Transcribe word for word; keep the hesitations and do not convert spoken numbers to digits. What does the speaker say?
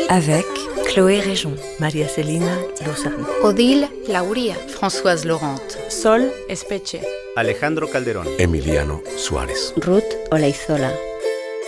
Avec Chloé Réjon, María Celina Lozano, Odile Lauría, Françoise Laurent, Sol Espeche, Alejandro Calderón, Emiliano Suárez, Ruth Olaizola.